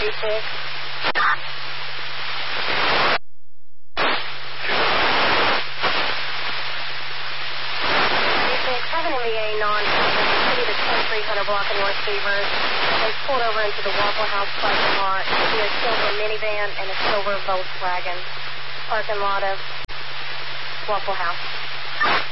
36. Having MVA non-city to 2300 block of North Beavers. They pulled over into the Waffle House parking lot. It should be a silver minivan and a silver Volkswagen. Parking lot of Waffle House.